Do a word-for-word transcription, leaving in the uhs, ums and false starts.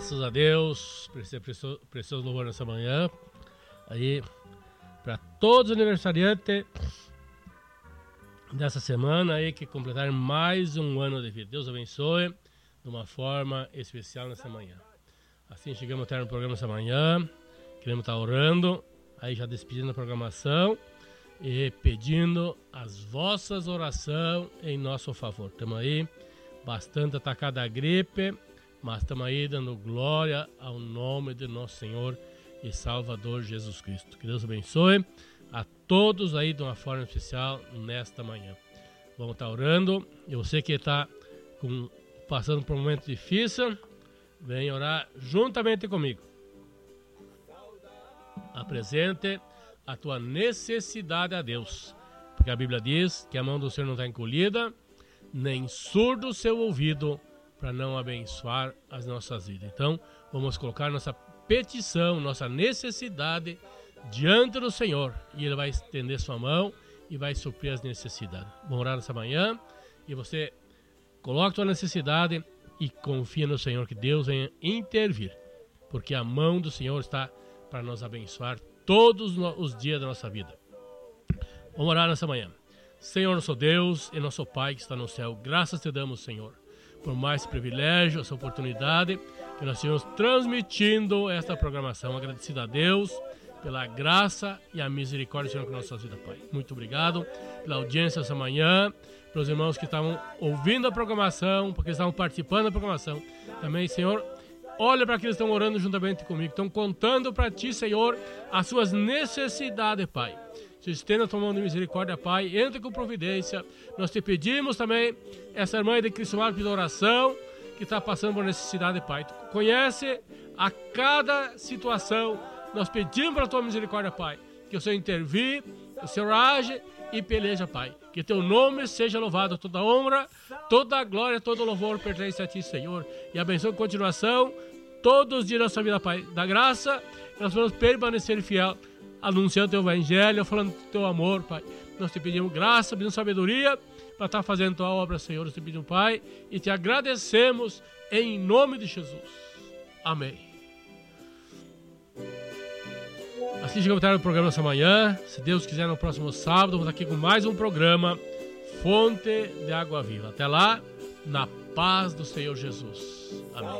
Graças a Deus, por esse precioso, precioso louvor nessa manhã. Aí, para todos os aniversariantes dessa semana aí que completaram mais um ano de vida. Deus abençoe de uma forma especial nessa manhã. Assim chegamos até no programa nessa manhã. Queremos estar orando, aí já despedindo a programação e pedindo as vossas orações em nosso favor. Estamos aí bastante atacados da gripe, mas estamos aí dando glória ao nome de nosso Senhor e Salvador Jesus Cristo. Que Deus abençoe a todos aí de uma forma especial nesta manhã. Vamos estar orando. E você que está com, passando por um momento difícil, vem orar juntamente comigo. Apresente a tua necessidade a Deus, porque a Bíblia diz que a mão do Senhor não está encolhida, nem surdo o seu ouvido, para não abençoar as nossas vidas. Então, vamos colocar nossa petição, nossa necessidade diante do Senhor, e Ele vai estender sua mão e vai suprir as necessidades. Vamos orar nessa manhã, e você coloca a tua necessidade e confia no Senhor, que Deus venha intervir, porque a mão do Senhor está para nos abençoar todos os dias da nossa vida. Vamos orar nessa manhã. Senhor, nosso Deus e nosso Pai que está no céu, graças te damos, Senhor, por mais privilégio, essa oportunidade que nós estamos transmitindo esta programação. Agradecido a Deus pela graça e a misericórdia do Senhor com nossas vidas, Pai. Muito obrigado pela audiência essa manhã, pelos irmãos que estavam ouvindo a programação, porque estavam participando da programação. Também, Senhor, olha para aqueles que estão orando juntamente comigo, estão contando para Ti, Senhor, as suas necessidades, Pai. Se estenda a tua mão de misericórdia, Pai, entra com providência. Nós te pedimos também, essa irmã de Cristo Marco de oração, que está passando por necessidade, Pai. Tu conhece a cada situação. Nós pedimos para a tua misericórdia, Pai, que o Senhor intervir, o Senhor age e peleja, Pai. Que teu nome seja louvado, toda honra, toda glória, todo louvor pertence a Ti, Senhor. E abençoe com continuação todos os dias da nossa vida, Pai. Da graça, nós vamos permanecer fiel, anunciando teu evangelho, falando do teu amor, Pai. Nós te pedimos graça, pedimos sabedoria para estar fazendo tua obra, Senhor. Nós te pedimos, Pai, e te agradecemos em nome de Jesus. Amém. Assim chegamos tarde no programa essa manhã. Se Deus quiser, no próximo sábado, vamos estar aqui com mais um programa Fonte de Água Viva. Até lá, na paz do Senhor Jesus. Amém.